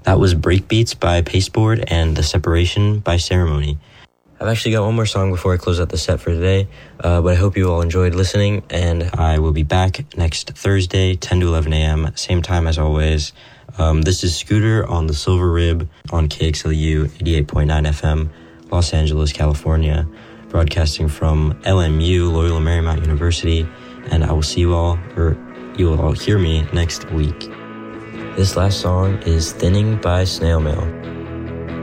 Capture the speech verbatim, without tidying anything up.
That was Breakbeats by Pasteboard and The Separation by Ceremony. I've actually got one more song before I close out the set for today, uh, but I hope you all enjoyed listening, and I will be back next Thursday, ten to eleven a.m., same time as always. Um, this is Scooter on the Silver Rib on K X L U eighty-eight point nine F M, Los Angeles, California, broadcasting from L M U, Loyola Marymount University, and I will see you all, or you will all hear me next week. This last song is Thinning by Snail Mail.